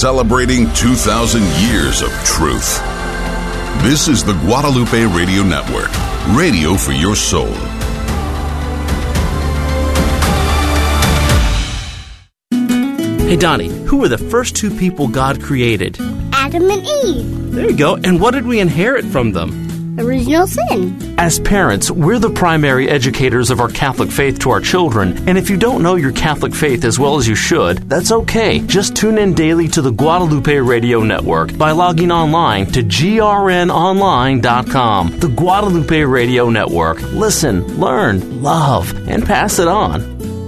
celebrating 2,000 years of truth. This is the Guadalupe Radio Network, radio for your soul. Hey, Donnie, who were the first two people God created? Adam and Eve. There you go. And what did we inherit from them? Original sin. As parents, we're the primary educators of our Catholic faith to our children. And if you don't know your Catholic faith as well as you should, that's okay. Just tune in daily to the Guadalupe Radio Network by logging online to grnonline.com. The Guadalupe Radio Network. Listen, learn, love, and pass it on.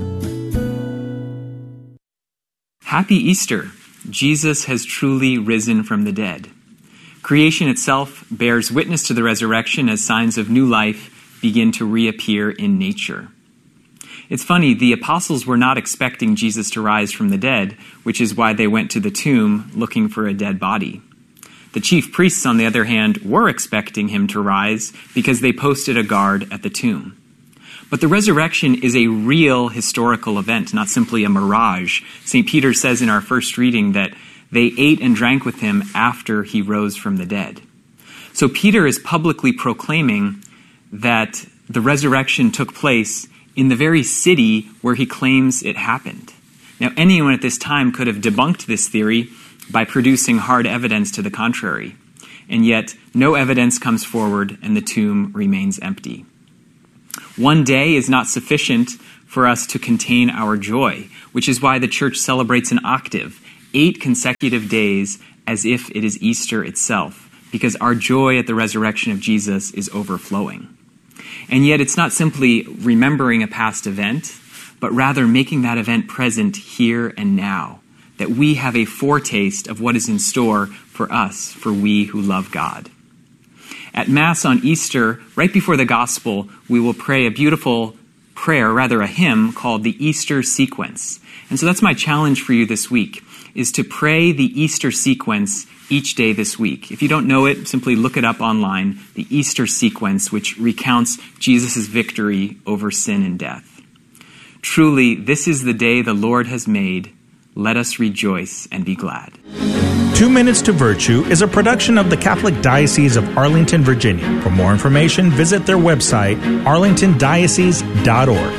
Happy Easter! Jesus has truly risen from the dead. Creation itself bears witness to the resurrection as signs of new life begin to reappear in nature. It's funny, the apostles were not expecting Jesus to rise from the dead, which is why they went to the tomb looking for a dead body. The chief priests, on the other hand, were expecting him to rise because they posted a guard at the tomb. But the resurrection is a real historical event, not simply a mirage. St. Peter says in our first reading that they ate and drank with him after he rose from the dead. So Peter is publicly proclaiming that the resurrection took place in the very city where he claims it happened. Now, anyone at this time could have debunked this theory by producing hard evidence to the contrary. And yet, no evidence comes forward and the tomb remains empty. One day is not sufficient for us to contain our joy, which is why the church celebrates an octave, 8 consecutive days, as if it is Easter itself, because our joy at the resurrection of Jesus is overflowing. And yet it's not simply remembering a past event, but rather making that event present here and now, that we have a foretaste of what is in store for us, for we who love God. At Mass on Easter, right before the Gospel, we will pray a beautiful prayer, rather a hymn, called the Easter Sequence. And so that's my challenge for you this week, is to pray the Easter Sequence each day this week. If you don't know it, simply look it up online, the Easter Sequence, which recounts Jesus' victory over sin and death. Truly, this is the day the Lord has made. Let us rejoice and be glad. 2 Minutes to Virtue is a production of the Catholic Diocese of Arlington, Virginia. For more information, visit their website, arlingtondiocese.org.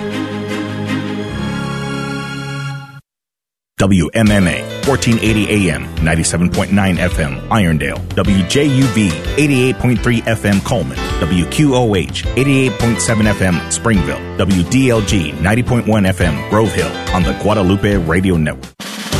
WMMA, 1480 AM, 97.9 FM, Irondale. WJUV, 88.3 FM, Coleman. WQOH, 88.7 FM, Springville. WDLG, 90.1 FM, Grove Hill, on the Guadalupe Radio Network.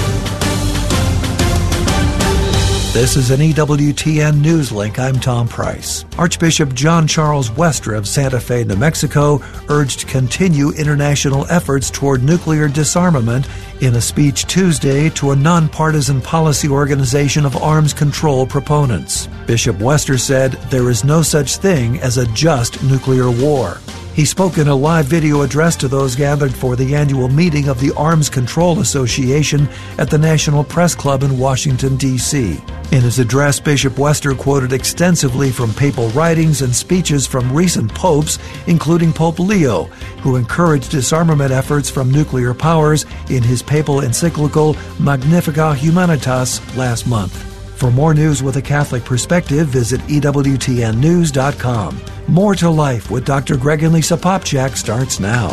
This is an EWTN News Link. I'm Tom Price. Archbishop John Charles Westra of Santa Fe, New Mexico, urged to continue international efforts toward nuclear disarmament in a speech Tuesday to a nonpartisan policy organization of arms control proponents. Bishop Westra said there is no such thing as a just nuclear war. He spoke in a live video address to those gathered for the annual meeting of the Arms Control Association at the National Press Club in Washington, D.C. In his address, Bishop Westra quoted extensively from papal writings and speeches from recent popes, including Pope Leo, who encouraged disarmament efforts from nuclear powers in his papal encyclical Magnificat Humanitas last month. For more news with a Catholic perspective, visit EWTNnews.com. More to Life with Dr. Greg and Lisa Popchak starts now.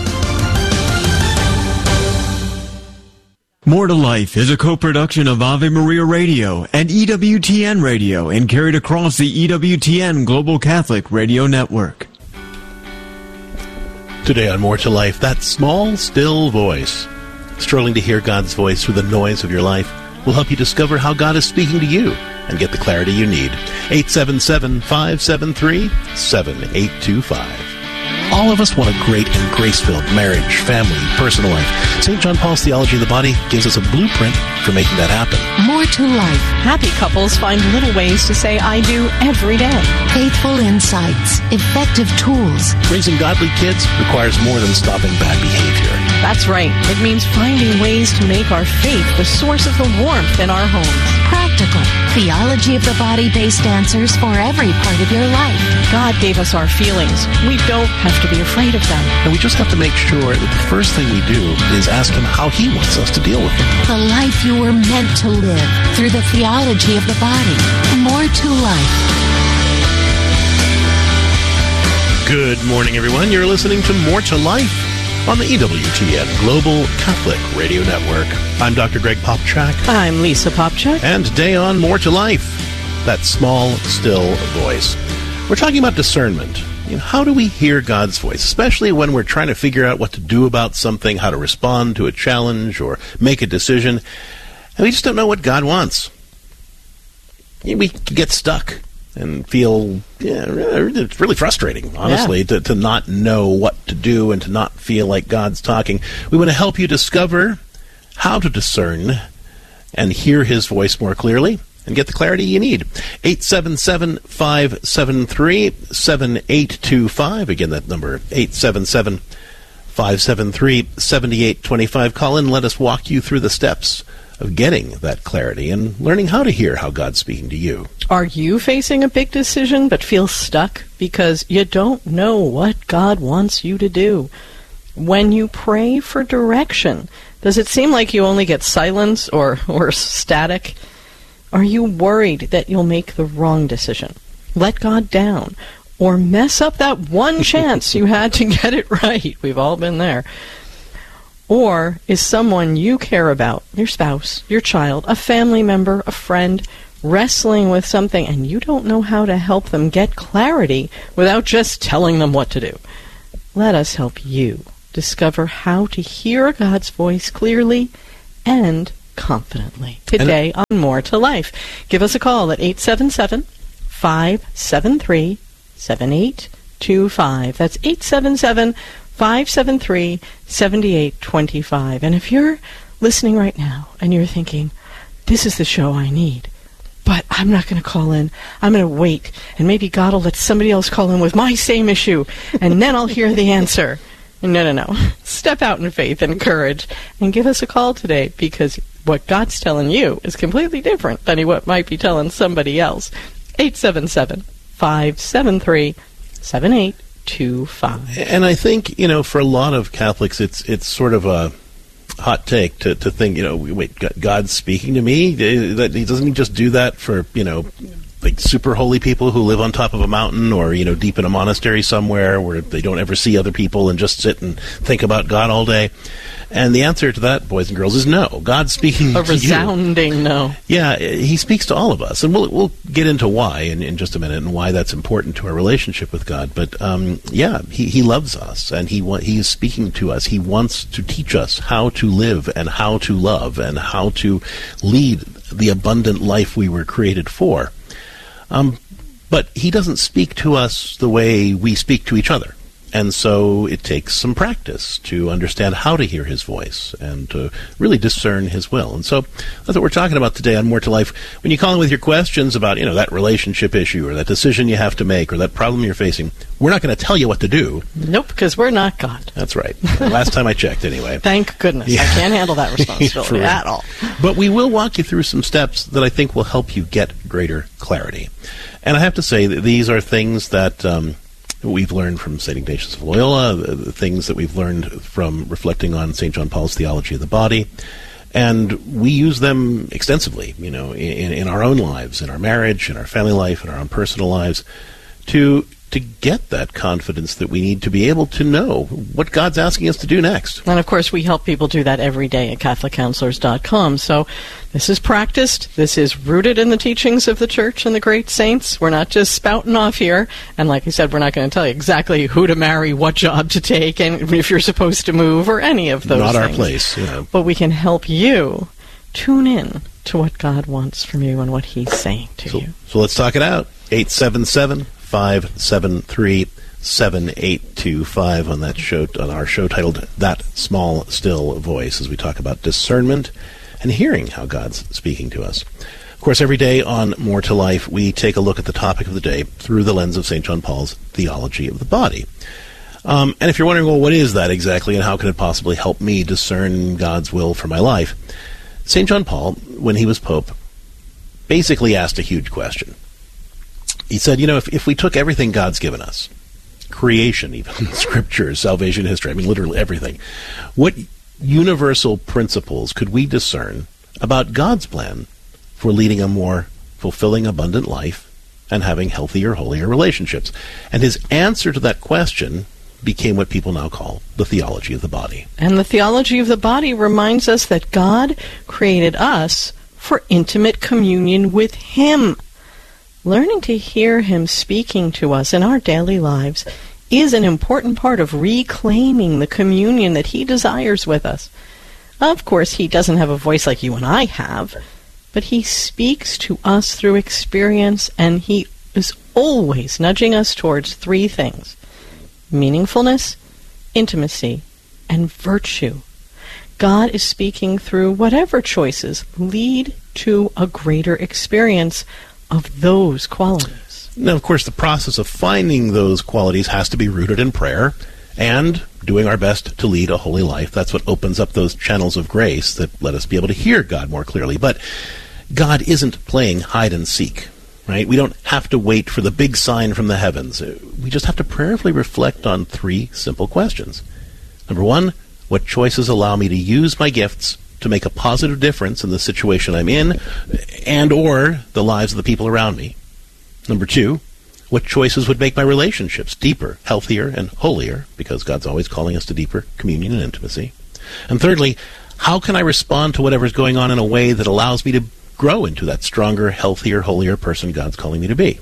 More to Life is a co-production of Ave Maria Radio and EWTN Radio and carried across the EWTN Global Catholic Radio Network. Today on More to Life, that small, still voice. Struggling to hear God's voice through the noise of your life will help you discover how God is speaking to you and get the clarity you need. 877-573-7825. All of us want a great and grace-filled marriage, family, personal life. St. John Paul's Theology of the Body gives us a blueprint for making that happen. More to Life. Happy couples find little ways to say I do every day. Faithful insights, effective tools. Raising godly kids requires more than stopping bad behavior. That's right. It means finding ways to make our faith the source of the warmth in our homes. Practical, theology of the body-based answers for every part of your life. God gave us our feelings. We don't have to be afraid of them. And we just have to make sure that the first thing we do is ask Him how He wants us to deal with them. The life you were meant to live through the theology of the body. More to life. Good morning, everyone. You're listening to More to Life on the EWTN Global Catholic Radio Network. I'm Dr. Greg Popchak. I'm Lisa Popchak. And today on More to Life, that small, still voice. We're talking about discernment. How do we hear God's voice, especially when we're trying to figure out what to do about something, how to respond to a challenge or make a decision, and we just don't know what God wants. We get stuck and feel, it's really frustrating, honestly, to not know what to do and to not feel like God's talking. We want to help you discover how to discern and hear His voice more clearly and get the clarity you need. 877-573-7825. Again, that number, 877-573-7825. Call in and let us walk you through the steps of getting that clarity and learning how to hear how God's speaking to you. Are you facing a big decision but feel stuck because you don't know what God wants you to do? When you pray for direction, does it seem like you only get silence or static? Are you worried that you'll make the wrong decision, let God down, or mess up that one chance you had to get it right? We've all been there. Or is someone you care about, your spouse, your child, a family member, a friend, wrestling with something and you don't know how to help them get clarity without just telling them what to do? Let us help you discover how to hear God's voice clearly and confidently today on More to Life. Give us a call at 877-573-7825. That's 877-573-7825. And if you're listening right now and you're thinking, this is the show I need, but I'm not going to call in. I'm going to wait, and maybe God will let somebody else call in with my same issue, and then I'll hear the answer. No. Step out in faith and courage and give us a call today, because what God's telling you is completely different than what might be telling somebody else. 877-573-7825. And I think, for a lot of Catholics, it's sort of a hot take to think, wait, God's speaking to me? That He doesn't just do that for, like super holy people who live on top of a mountain or, deep in a monastery somewhere where they don't ever see other people and just sit and think about God all day. And the answer to that, boys and girls, is no. God's speaking to you. A resounding no. Yeah, He speaks to all of us. And we'll get into why in just a minute and why that's important to our relationship with God. But, He loves us and He is speaking to us. He wants to teach us how to live and how to love and how to lead the abundant life we were created for. But He doesn't speak to us the way we speak to each other. And so it takes some practice to understand how to hear His voice and to really discern His will. And so that's what we're talking about today on More to Life. When you call in with your questions about, that relationship issue or that decision you have to make or that problem you're facing, we're not going to tell you what to do. Nope, because we're not God. That's right. Last time I checked, anyway. Thank goodness. Yeah. I can't handle that responsibility at all. But we will walk you through some steps that I think will help you get greater clarity. And I have to say that these are things that we've learned from St. Ignatius of Loyola, the things that we've learned from reflecting on St. John Paul's theology of the body. And we use them extensively, in our own lives, in our marriage, in our family life, in our own personal lives, to get that confidence that we need to be able to know what God's asking us to do next. And of course, we help people do that every day at CatholicCounselors.com. So this is practiced. This is rooted in the teachings of the Church and the great saints. We're not just spouting off here. And like I said, we're not going to tell you exactly who to marry, what job to take, and if you're supposed to move, or any of those things. Not our place. But we can help you tune in to what God wants from you and what He's saying to you. So let's talk it out. 877-573-7825 on that show, on our show titled That Small Still Voice, as we talk about discernment and hearing how God's speaking to us. Of course, every day on More to Life, we take a look at the topic of the day through the lens of St. John Paul's theology of the body. And if you're wondering, well, what is that exactly and how can it possibly help me discern God's will for my life? St. John Paul, when he was Pope, basically asked a huge question. He said, if we took everything God's given us, creation, even scriptures, salvation history, literally everything, what universal principles could we discern about God's plan for leading a more fulfilling, abundant life and having healthier, holier relationships? And his answer to that question became what people now call the theology of the body. And the theology of the body reminds us that God created us for intimate communion with Him. Learning to hear Him speaking to us in our daily lives is an important part of reclaiming the communion that He desires with us. Of course, He doesn't have a voice like you and I have, but He speaks to us through experience, and He is always nudging us towards three things: meaningfulness, intimacy, and virtue. God is speaking through whatever choices lead to a greater experience of those qualities. Now, of course, the process of finding those qualities has to be rooted in prayer and doing our best to lead a holy life. That's what opens up those channels of grace that let us be able to hear God more clearly. But God isn't playing hide and seek, right? We don't have to wait for the big sign from the heavens. We just have to prayerfully reflect on three simple questions. Number one, what choices allow me to use my gifts to make a positive difference in the situation I'm in and or the lives of the people around me? Number two, what choices would make my relationships deeper, healthier, and holier, because God's always calling us to deeper communion and intimacy? And thirdly, how can I respond to whatever's going on in a way that allows me to grow into that stronger, healthier, holier person God's calling me to be?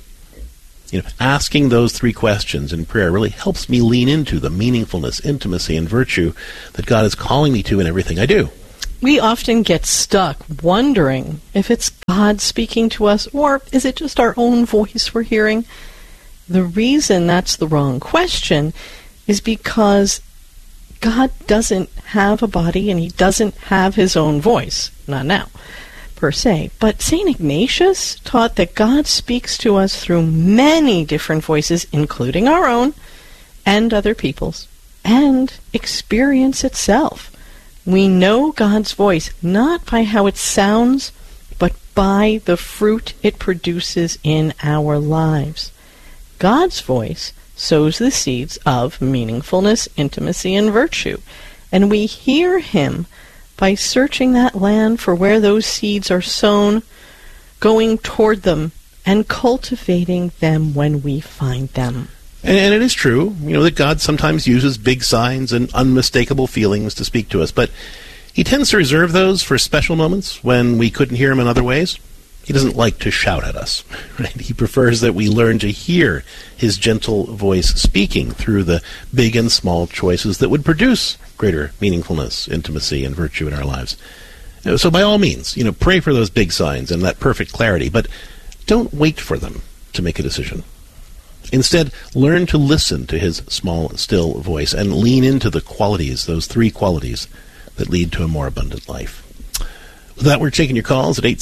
Asking those three questions in prayer really helps me lean into the meaningfulness, intimacy, and virtue that God is calling me to in everything I do. We often get stuck wondering if it's God speaking to us or is it just our own voice we're hearing? The reason that's the wrong question is because God doesn't have a body and He doesn't have His own voice. Not now, per se. But St. Ignatius taught that God speaks to us through many different voices, including our own and other people's, and experience itself. We know God's voice not by how it sounds, but by the fruit it produces in our lives. God's voice sows the seeds of meaningfulness, intimacy, and virtue, and we hear Him by searching that land for where those seeds are sown, going toward them, and cultivating them when we find them. And it is true, that God sometimes uses big signs and unmistakable feelings to speak to us, but He tends to reserve those for special moments when we couldn't hear Him in other ways. He doesn't like to shout at us, right? He prefers that we learn to hear His gentle voice speaking through the big and small choices that would produce greater meaningfulness, intimacy, and virtue in our lives. So by all means, pray for those big signs and that perfect clarity, but don't wait for them to make a decision. Instead, learn to listen to His small, still voice and lean into the qualities, those three qualities, that lead to a more abundant life. With that, we're taking your calls at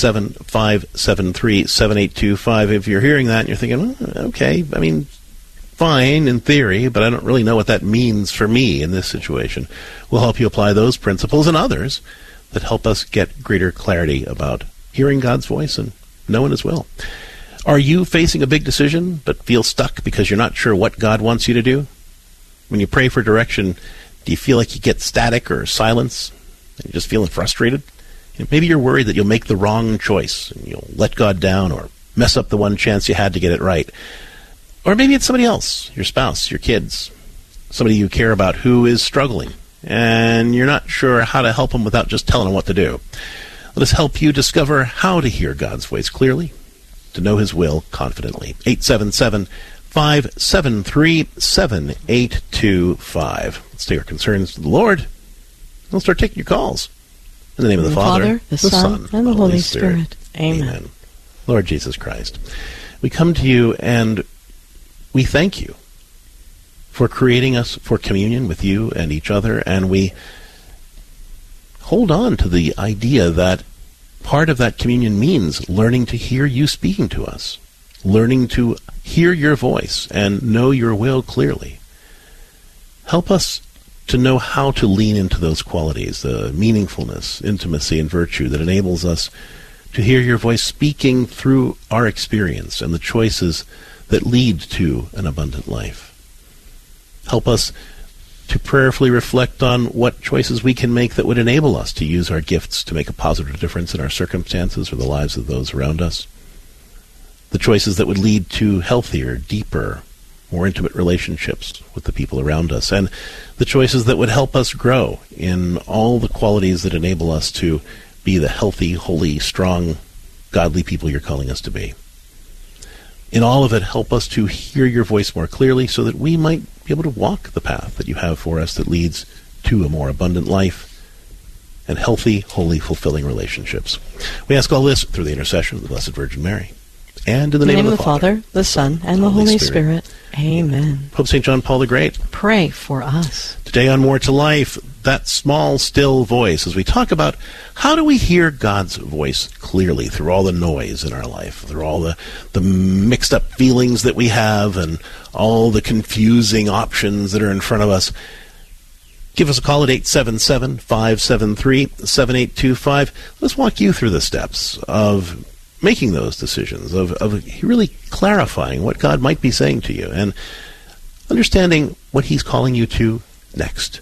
877-573-7825. If you're hearing that and you're thinking, okay, fine in theory, but I don't really know what that means for me in this situation, we'll help you apply those principles and others that help us get greater clarity about hearing God's voice and knowing His will. Are you facing a big decision but feel stuck because you're not sure what God wants you to do? When you pray for direction, do you feel like you get static or silence? And you're just feeling frustrated? Maybe you're worried that you'll make the wrong choice and you'll let God down or mess up the one chance you had to get it right. Or maybe it's somebody else, your spouse, your kids, somebody you care about who is struggling, and you're not sure how to help them without just telling them what to do. Let us help you discover how to hear God's voice clearly, to know His will confidently. 877-573-7825. Let's take our concerns to the Lord. We'll start taking your calls. In the name of the Father, the Son, and the Holy Spirit. Amen. Lord Jesus Christ, we come to You and we thank You for creating us for communion with You and each other, and we hold on to the idea that part of that communion means learning to hear You speaking to us, learning to hear Your voice and know Your will clearly. Help us to know how to lean into those qualities, the meaningfulness, intimacy, and virtue that enables us to hear your voice speaking through our experience and the choices that lead to an abundant life. Help us to prayerfully reflect on what choices we can make that would enable us to use our gifts to make a positive difference in our circumstances or the lives of those around us. The choices that would lead to healthier, deeper, more intimate relationships with the people around us, and the choices that would help us grow in all the qualities that enable us to be the healthy, holy, strong, godly people you're calling us to be. In all of it, help us to hear your voice more clearly so that we might be able to walk the path that you have for us that leads to a more abundant life and healthy, holy, fulfilling relationships. We ask all this through the intercession of the Blessed Virgin Mary. And in the name of the Father, the Son, and the Holy Spirit. Amen. Pope St. John Paul the Great, pray for us. Today on More to Life, that small, still voice, as we talk about how do we hear God's voice clearly through all the noise in our life, through all the mixed up feelings that we have and all the confusing options that are in front of us. Give us a call at 877-573-7825. Let's walk you through the steps of making those decisions, of really clarifying what God might be saying to you and understanding what he's calling you to next.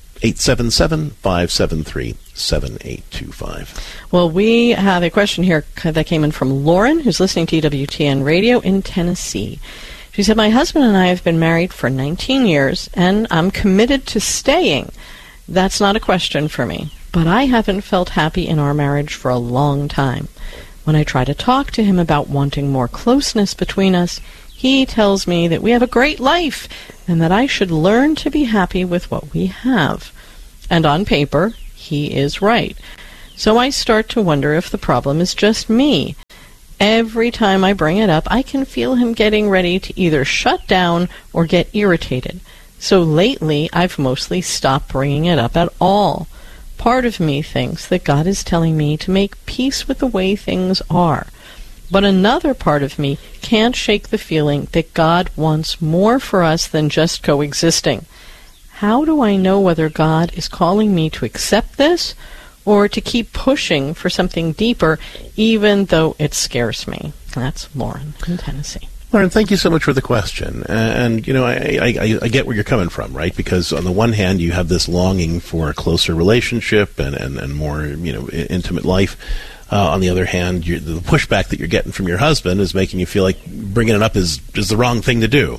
877-573-7825. Well, we have a question here that came in from Lauren, who's listening to EWTN Radio in Tennessee. She said, my husband and I have been married for 19 years, and I'm committed to staying. That's not a question for me, but I haven't felt happy in our marriage for a long time. When I try to talk to him about wanting more closeness between us, he tells me that we have a great life and that I should learn to be happy with what we have. And on paper, he is right. So I start to wonder if the problem is just me. Every time I bring it up, I can feel him getting ready to either shut down or get irritated. So lately, I've mostly stopped bringing it up at all. Part of me thinks that God is telling me to make peace with the way things are. But another part of me can't shake the feeling that God wants more for us than just coexisting. How do I know whether God is calling me to accept this or to keep pushing for something deeper, even though it scares me? That's Lauren in Tennessee. Lauren, thank you so much for the question. And, I get where you're coming from, right? Because on the one hand, you have this longing for a closer relationship and more, intimate life. On the other hand, the pushback that you're getting from your husband is making you feel like bringing it up is the wrong thing to do.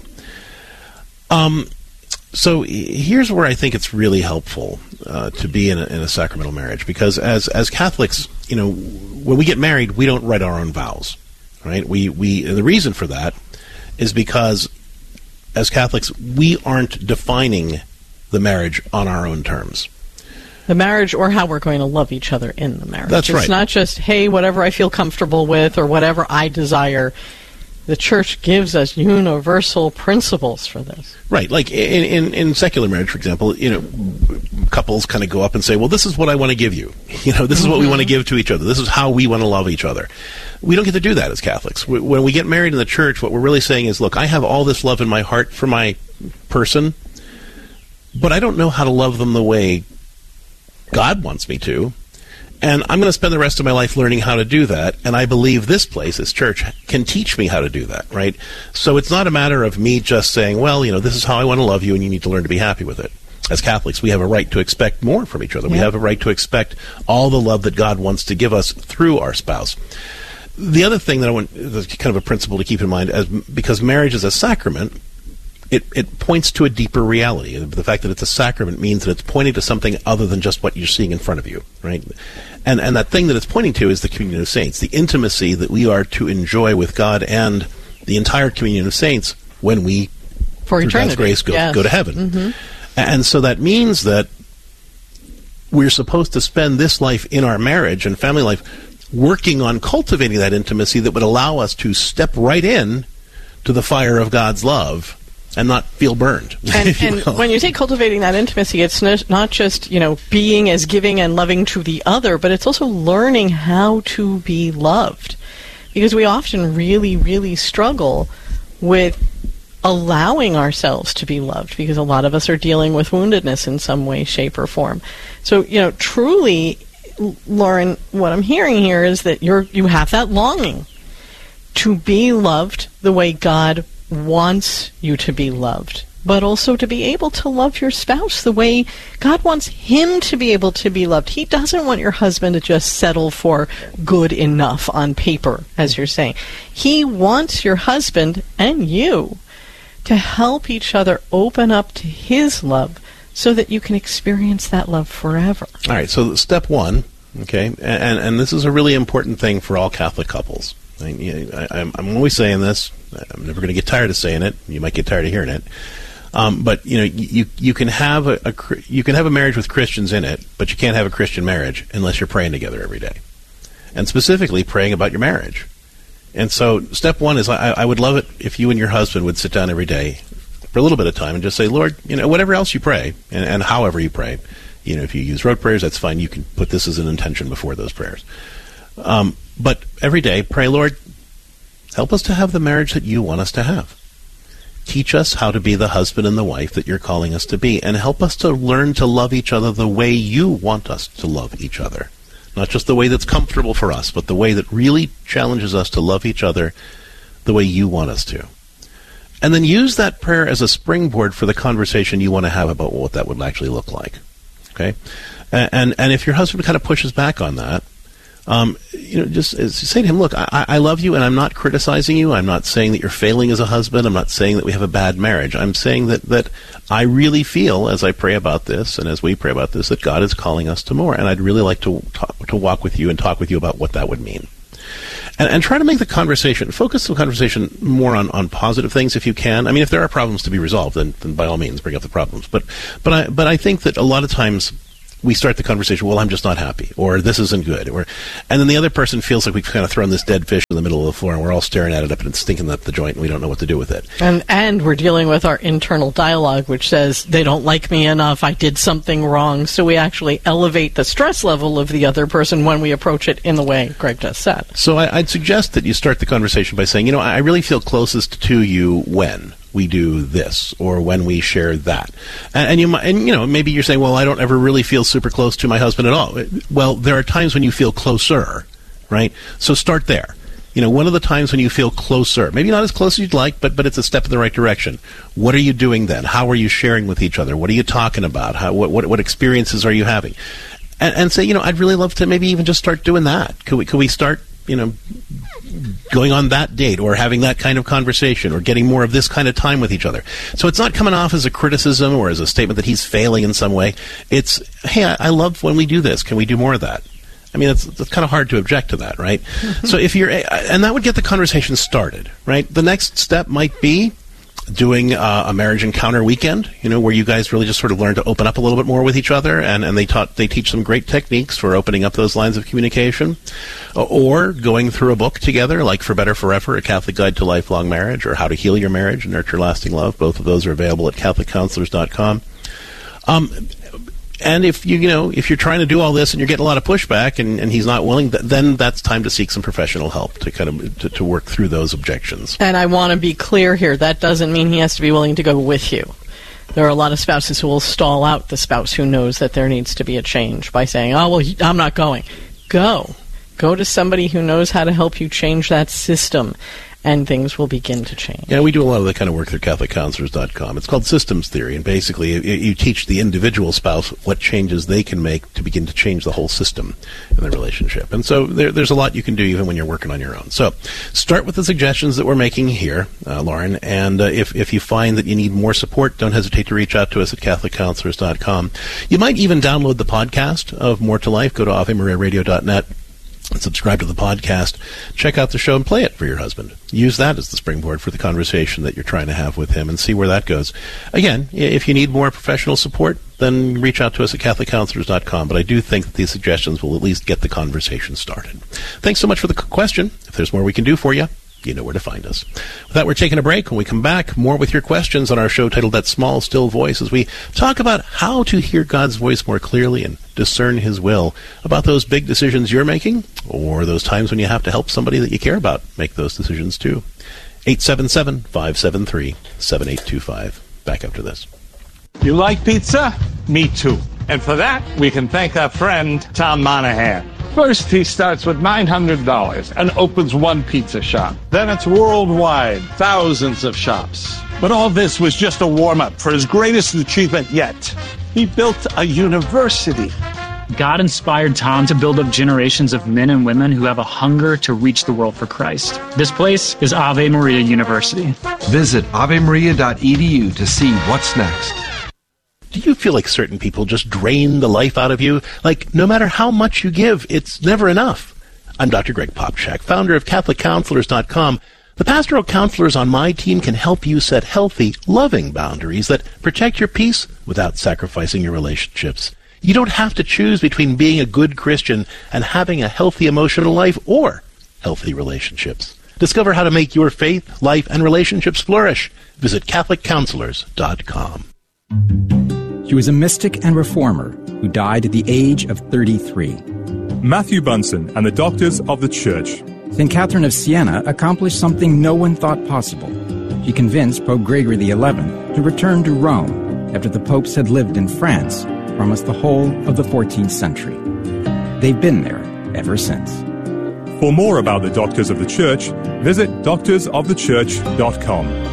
So here's where I think it's really helpful to be in a sacramental marriage, because as Catholics, when we get married, we don't write our own vows, right? The reason for that is because as Catholics, we aren't defining the marriage on our own terms. The marriage, or how we're going to love each other in the marriage. That's right. It's not just, hey, whatever I feel comfortable with or whatever I desire. The Church gives us universal principles for this. Right. Like in secular marriage, for example, couples kind of go up and say, well, this is what I want to give you. This is what we want to give to each other. This is how we want to love each other. We don't get to do that as Catholics. When we get married in the Church, what we're really saying is, look, I have all this love in my heart for my person, but I don't know how to love them the way God wants me to. And I'm going to spend the rest of my life learning how to do that, and I believe this place, this church, can teach me how to do that, right? So it's not a matter of me just saying, well, this is how I want to love you, and you need to learn to be happy with it. As Catholics, we have a right to expect more from each other. Yeah. We have a right to expect all the love that God wants to give us through our spouse. The other thing that I want, kind of a principle to keep in mind, because marriage is a sacrament, it points to a deeper reality. The fact that it's a sacrament means that it's pointing to something other than just what you're seeing in front of you, right? And that thing that it's pointing to is the communion of saints, the intimacy that we are to enjoy with God and the entire communion of saints when we, for through eternity, God's grace, go to heaven. Mm-hmm. And so that means that we're supposed to spend this life in our marriage and family life working on cultivating that intimacy that would allow us to step right in to the fire of God's love and not feel burned. And when you say cultivating that intimacy, it's not just, being as giving and loving to the other, but it's also learning how to be loved. Because we often really, really struggle with allowing ourselves to be loved, because a lot of us are dealing with woundedness in some way, shape, or form. So, truly, Lauren, what I'm hearing here is that you have that longing to be loved the way God wants you to be loved, but also to be able to love your spouse the way God wants him to be able to be loved. He doesn't want your husband to just settle for good enough on paper, as you're saying. He wants your husband and you to help each other open up to his love so that you can experience that love forever. All right, so step one, okay, and this is a really important thing for all Catholic couples. I'm always saying this. I'm never going to get tired of saying it. You might get tired of hearing it. But you can have a marriage with Christians in it, but you can't have a Christian marriage unless you're praying together every day, and specifically praying about your marriage. And so step one is I would love it if you and your husband would sit down every day for a little bit of time and just say, Lord, whatever else you pray and however you pray, if you use rote prayers, that's fine. You can put this as an intention before those prayers. But every day, pray, Lord, help us to have the marriage that you want us to have. Teach us how to be the husband and the wife that you're calling us to be, and help us to learn to love each other the way you want us to love each other. Not just the way that's comfortable for us, but the way that really challenges us to love each other the way you want us to. And then use that prayer as a springboard for the conversation you want to have about what that would actually look like. Okay? And if your husband kind of pushes back on that, just say to him, look, I love you, and I'm not criticizing you. I'm not saying that you're failing as a husband. I'm not saying that we have a bad marriage. I'm saying that I really feel, as I pray about this, and as we pray about this, that God is calling us to more, and I'd really like to walk with you and talk with you about what that would mean. And try to make the conversation, focus the conversation more on positive things if you can. I mean, if there are problems to be resolved, then by all means bring up the problems. But I think that a lot of times we start the conversation, well, I'm just not happy, or this isn't good, and then the other person feels like we've kind of thrown this dead fish in the middle of the floor, and we're all staring at it up and it's stinking up the joint, and we don't know what to do with it. And we're dealing with our internal dialogue, which says, they don't like me enough, I did something wrong, so we actually elevate the stress level of the other person when we approach it in the way Greg just said. So I'd suggest that you start the conversation by saying, I really feel closest to you when we do this, or when we share that. And maybe you're saying, well, I don't ever really feel super close to my husband at all. Well, there are times when you feel closer, right? So start there. One of the times when you feel closer, maybe not as close as you'd like, but it's a step in the right direction. What are you doing then? How are you sharing with each other? What are you talking about? What experiences are you having? And say, I'd really love to maybe even just start doing that. Could we start, going on that date, or having that kind of conversation, or getting more of this kind of time with each other. So it's not coming off as a criticism or as a statement that he's failing in some way. It's, hey, I love when we do this. Can we do more of that? I mean, it's kind of hard to object to that, right? So and that would get the conversation started, right? The next step might be doing a marriage encounter weekend, where you guys really just sort of learn to open up a little bit more with each other, and they teach some great techniques for opening up those lines of communication, or going through a book together, like For Better Forever, A Catholic Guide to Lifelong Marriage, or How to Heal Your Marriage and Nurture Lasting Love. Both of those are available at CatholicCounselors.com. And if you're trying to do all this and you're getting a lot of pushback and he's not willing, then that's time to seek some professional help to kind of to work through those objections. And I want to be clear here, that doesn't mean he has to be willing to go with you. There are a lot of spouses who will stall out the spouse who knows that there needs to be a change by saying, oh, well, I'm not going. Go to somebody who knows how to help you change that system, and things will begin to change. Yeah, we do a lot of that kind of work through CatholicCounselors.com. It's called systems theory, and basically you teach the individual spouse what changes they can make to begin to change the whole system in the relationship. And so there's a lot you can do even when you're working on your own. So start with the suggestions that we're making here, Lauren, and if you find that you need more support, don't hesitate to reach out to us at CatholicCounselors.com. You might even download the podcast of More to Life. Go to AveMariaRadio.net. and subscribe to the podcast. Check out the show and play it for your husband. Use that as the springboard for the conversation that you're trying to have with him and see where that goes. Again, if you need more professional support, then reach out to us at CatholicCounselors.com. But I do think that these suggestions will at least get the conversation started. Thanks so much for the question. If there's more we can do for you, you know where to find us. With that, we're taking a break. When we come back, more with your questions on our show titled That Small, Still Voice, as we talk about how to hear God's voice more clearly and discern His will about those big decisions you're making, or those times when you have to help somebody that you care about make those decisions too. 877-573-7825. Back after this. You like pizza? Me too. And for that, we can thank our friend, Tom Monahan. First, he starts with $900 and opens one pizza shop. Then it's worldwide, thousands of shops. But all this was just a warm-up for his greatest achievement yet. He built a university. God inspired Tom to build up generations of men and women who have a hunger to reach the world for Christ. This place is Ave Maria University. Visit avemaria.edu to see what's next. Do you feel like certain people just drain the life out of you? Like, no matter how much you give, it's never enough. I'm Dr. Greg Popchak, founder of CatholicCounselors.com. The pastoral counselors on my team can help you set healthy, loving boundaries that protect your peace without sacrificing your relationships. You don't have to choose between being a good Christian and having a healthy emotional life or healthy relationships. Discover how to make your faith, life, and relationships flourish. Visit CatholicCounselors.com. She was a mystic and reformer who died at the age of 33. Matthew Bunson and the Doctors of the Church. St. Catherine of Siena accomplished something no one thought possible. She convinced Pope Gregory XI to return to Rome after the popes had lived in France for almost the whole of the 14th century. They've been there ever since. For more about the Doctors of the Church, visit doctorsofthechurch.com.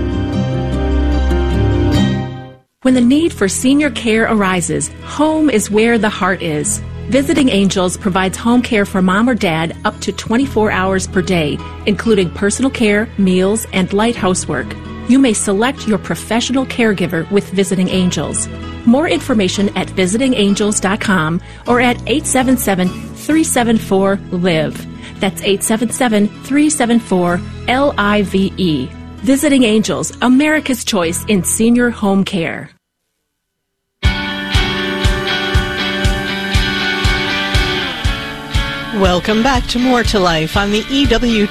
When the need for senior care arises, home is where the heart is. Visiting Angels provides home care for mom or dad up to 24 hours per day, including personal care, meals, and light housework. You may select your professional caregiver with Visiting Angels. More information at visitingangels.com or at 877-374-LIVE. That's 877-374-LIVE. Visiting Angels, America's choice in senior home care. Welcome back to More to Life on the EWTN